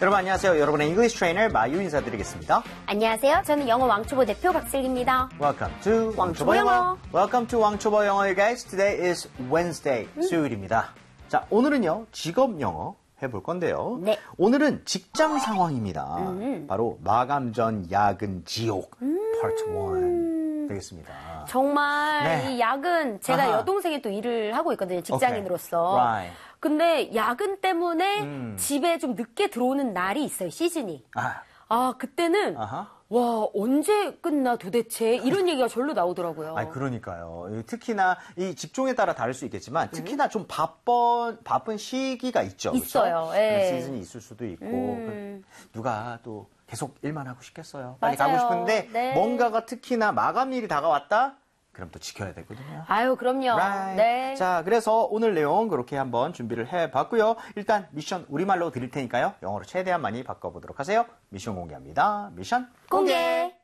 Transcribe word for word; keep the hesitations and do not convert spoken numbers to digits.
여러분 안녕하세요. 여러분의 English Trainer 마유 인사드리겠습니다. 안녕하세요. 저는 영어 왕초보 대표 박슬기입니다. Welcome to 왕초보 영어. Welcome to 왕초보 영어, guys. Today is Wednesday, 음. 수요일입니다. 자, 오늘은요 직업 영어 해볼 건데요. 네. 오늘은 직장 상황입니다. 음. 바로 마감 전 야근 지옥 음. Part 일 되겠습니다. 정말 네. 이 야근, 제가 아하. 여동생이 또 일을 하고 있거든요. 직장인으로서. Okay. Right. 근데 야근 때문에 음. 집에 좀 늦게 들어오는 날이 있어요. 시즌이. 아, 아, 그때는 아하. 와, 언제 끝나 도대체 이런 얘기가 절로 나오더라고요. 아니, 그러니까요. 특히나 이 직종에 따라 다를 수 있겠지만 특히나 좀 바쁜 바쁜 시기가 있죠. 있어요. 그렇죠? 예. 시즌이 있을 수도 있고 음. 누가 또 계속 일만 하고 싶겠어요. 빨리 맞아요. 가고 싶은데 네. 뭔가가 특히나 마감일이 다가왔다? 그럼 또 지켜야 되거든요. 아유, 그럼요. Right. 네. 자, 그래서 오늘 내용 그렇게 한번 준비를 해봤고요. 일단 미션 우리말로 드릴 테니까요. 영어로 최대한 많이 바꿔보도록 하세요. 미션 공개합니다. 미션 공개.